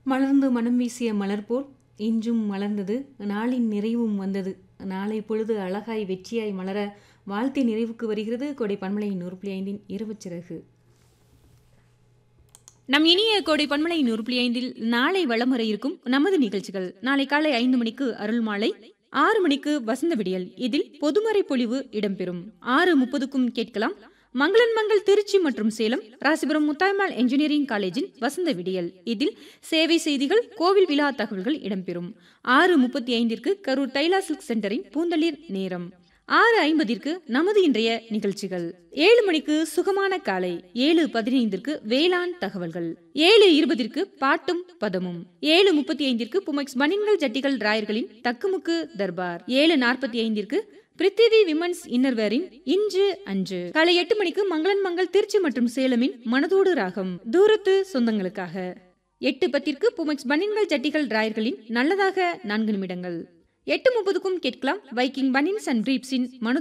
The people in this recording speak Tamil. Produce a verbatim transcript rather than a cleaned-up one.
மலர்ந்து மனம் வீசிய மலர் போல் இன்றும் மலர்ந்தது, நாளின் நிறைவும் வந்தது. நாளை பொழுது அழகாய் வெற்றியாய் மலர வாழ்த்தி நிறைவுக்கு வருகிறது கோடை பன்மலை நூறு புள்ளி ஐந்தின் இரவுச் சிறகு. நம் இனிய கோடை பன்மலை நூறு புள்ளி ஐந்தில் நாளை வலம் வர இருக்கும் நமது நிகழ்ச்சிகள். நாளை காலை ஐந்து மணிக்கு அருள் மாலை, ஆறு மணிக்கு வசந்த விடியல், இதில் பொதுமறை பொழிவு இடம்பெறும். ஆறு முப்பதுக்கும் கேட்கலாம் மங்களன் மங்கள் திருச்சி மற்றும் சேலம் ராசிபுரம் முத்தாய்மாள் என்ஜினியரிங் காலேஜின் வசந்த விடியல், இதில் சேவை செய்திகள், கோவில் விழா தகவல்கள் இடம்பெறும். ஆறு முப்பத்தி ஐந்திற்கு கரூர் தைலா சில்க் சென்டரின் பூந்தளிர் நேரம். ஆறு ஐம்பதிற்கு நமது இன்றைய நிகழ்ச்சிகள். ஏழு மணிக்கு சுகமான காலை, ஏழு பதினைந்திற்கு வேளாண் தகவல்கள், ஏழு இருபதிற்கு பாட்டும் பதமும், ஏழு முப்பத்தி ஐந்திற்கு புமெக்ஸ் பனின்கள் ஜட்டிகள் ராயர்களின் தக்குமுக்கு தர்பார், ஏழு நாற்பத்தி ஐந்திற்கு பிரித்திவி விமன்ஸ் இன்னர்வேரின் இன்று அன்று. காலை எட்டு மணிக்கு மங்களன் மங்கள் திருச்சி மற்றும் சேலமின் மனதோடு ராகம் தூரத்து சொந்தங்களுக்காக. எட்டு பத்திற்கு புமெக்ஸ் பனின்கள் ஜட்டிகள் ராயர்களின் நல்லதாக நான்கு நிமிடங்கள். எட்டு முப்பதுக்கும் கேட்கலாம் வைக்கிங் பனின்ஸ் அண்ட் பிரீப்ஸின் மனு